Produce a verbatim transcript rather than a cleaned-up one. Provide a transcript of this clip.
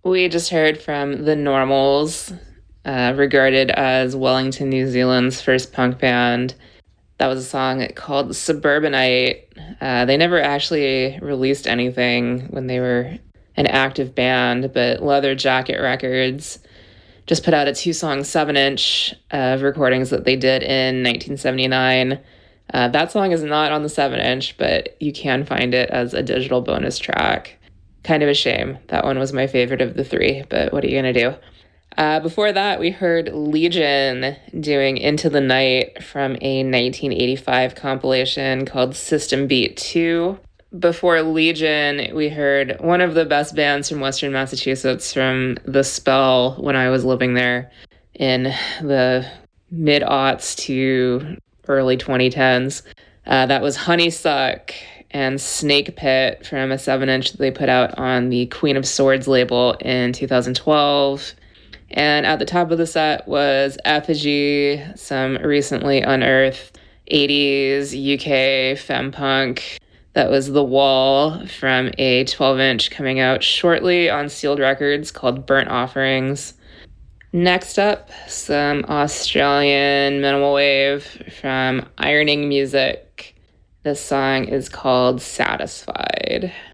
We just heard from The Normals, uh, regarded as Wellington, New Zealand's first punk band. That was a song called Suburbanite. Uh, they never actually released anything when they were an active band, but Leather Jacket Records just put out a two-song seven-inch of recordings that they did in nineteen seventy-nine. Uh, that song is not on the seven-inch, but you can find it as a digital bonus track. Kind of a shame. That one was my favorite of the three, but what are you going to do? Uh, before that, we heard Legion doing Into the Night from a nineteen eighty-five compilation called System Beat two. Before Legion, we heard one of the best bands from Western Massachusetts from The Spell when I was living there in the mid-aughts to early twenty tens. Uh, that was Honeysuck and Snake Pit from a seven-inch they put out on the Queen of Swords label in two thousand twelve. And at the top of the set was Effigy, some recently unearthed eighties U K femme punk. That was The Wall from a twelve-inch coming out shortly on Sealed Records called Burnt Offerings. Next up, some Australian minimal wave from Ironing Music. This song is called Satisfied.